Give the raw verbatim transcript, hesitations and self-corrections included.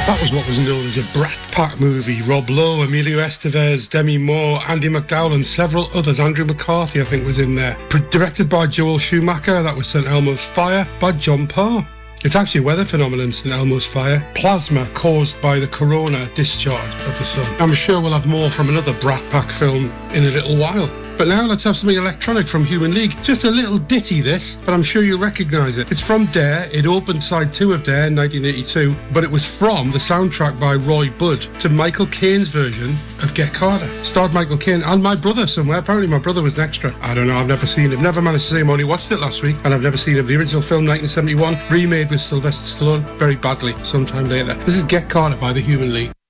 That was what was known as a Brat Pack movie. Rob Lowe, Emilio Estevez, Demi Moore, Andy McDowell and several others. Andrew McCarthy, I think, was in there. Pro- directed by Joel Schumacher. That was Saint Elmo's Fire by John Parr. It's actually a weather phenomenon, Saint Elmo's Fire. Plasma caused by the corona discharge of the sun. I'm sure we'll have more from another Brat Pack film in a little while. But now let's have something electronic from Human League. Just a little ditty this, but I'm sure you'll recognise it. It's from Dare. It opened side two of Dare in nineteen eighty-two, but it was from the soundtrack by Roy Budd to Michael Caine's version of Get Carter. Starred Michael Caine and my brother somewhere. Apparently my brother was an extra. I don't know, I've never seen him. Never managed to see him, only watched it last week, and I've never seen him. The original film, nineteen seventy-one, remade with Sylvester Stallone very badly sometime later. This is Get Carter by the Human League.